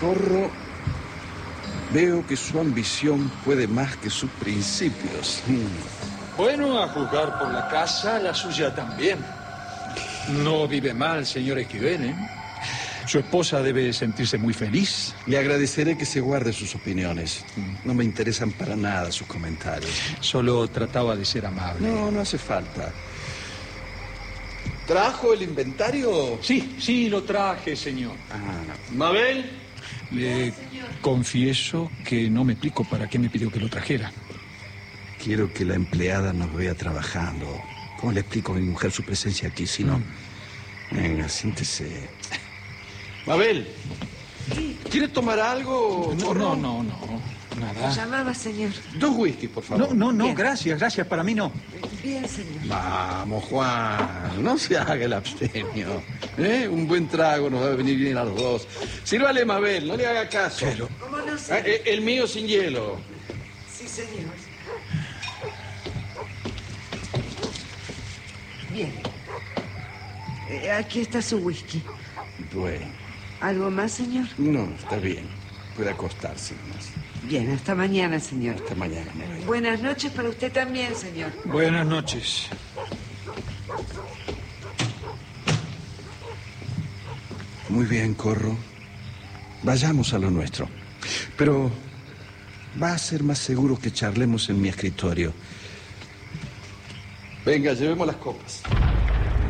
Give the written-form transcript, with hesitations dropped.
Corro, veo que su ambición puede más que sus principios. Bueno, a juzgar por la casa, la suya también. No vive mal, señor Esquivel, ¿eh? Su esposa debe sentirse muy feliz. Le agradeceré que se guarde sus opiniones. No me interesan para nada sus comentarios. Solo trataba de ser amable. No hace falta. ¿Trajo el inventario? Sí, lo traje, señor. ¿Mabel? Le confieso que no me explico para qué me pidió que lo trajera. Quiero que la empleada nos vea trabajando. ¿Cómo le explico a mi mujer su presencia aquí si no? Venga, siéntese. Mabel, ¿quiere tomar algo? No, nada. Llamaba, señor. 2 whisky, por favor. No, gracias, para mí no. Bien, señor. Vamos, Juan, no se haga el abstemio. Un buen trago nos va a venir bien a los dos. Sírvale, Mabel, no le haga caso. Pero... ¿Cómo no sé? El mío sin hielo. Sí, señor. Bien. Aquí está su whisky. Bueno. ¿Algo más, señor? No, está bien. Puede acostarse nomás. Bien, hasta mañana, señor. Hasta mañana, Mabel. Buenas noches para usted también, señor. Buenas noches. Muy bien, Corro. Vayamos a lo nuestro. Pero va a ser más seguro que charlemos en mi escritorio. Venga, llevemos las copas.